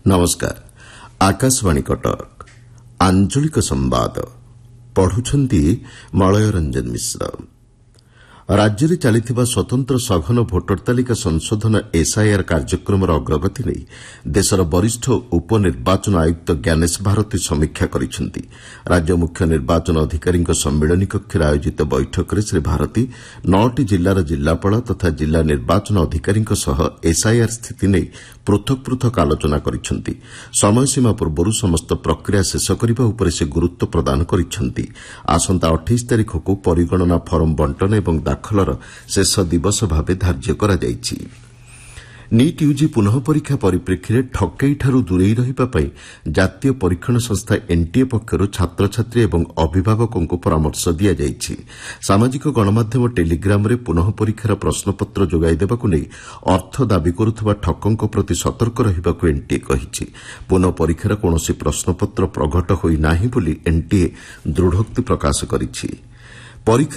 नमस्कार आकाशवाणी कटक आंचलिक संवाद पढ़ुछंती मलय रंजन मिश्र। राज्य में चलता स्वतंत्र सघन भोटर तालिका संशोधन एसआईआर कार्यक्रम अग्रगति नहीं देशर वरिष्ठ उपनिर्वाचन आयुक्त ज्ञानेश भारती समीक्षा करिसेंती। राज्य मुख्य निर्वाचन अधिकारी सम्मिलनी कक्ष आयोजित बैठक में श्री भारती 9टी जिलार जिलापाल तथा जिला निर्वाचन अधिकारी एसआईआर स्थिति नहीं पृथक पृथक आलोचना करिसेंती। समयसीमा पूर्व समस्त प्रक्रिया शेष करने उपर से गुरुत्व प्रदान करिसेंती। आसंता 28 तारिख को परिगणना फर्म बंटन एवं दाखलर शेष दिवस भाव धार्य करा जायछि। नीट यूजी पुनः परीक्षा परिप्रेक्षी में ठकईठारू दूरे रहिबापई जातीय परीक्षण संस्था एनटीए पक्षर छात्र छात्री एवं अभिभावकों को परामर्श दिया जायछि। सामाजिक गणमाध्यम टेलीग्राम रे पुनः परीक्षार प्रश्नपत्र जोगाई देबाकु नै अर्थ दाबी करुथबा ठकंक प्रति सतर्क रहिबाकु एनटीए कहिछि। पुनः परीक्षार कोनोसी प्रश्नपत्र प्रघट होई नाही बोली एनटीए दृढ़ोक्ति प्रकाश करिछि।